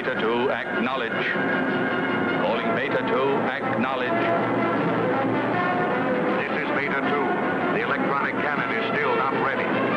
Beta 2, acknowledge. Calling Beta 2, acknowledge. This is Beta 2. The electronic cannon is still not ready.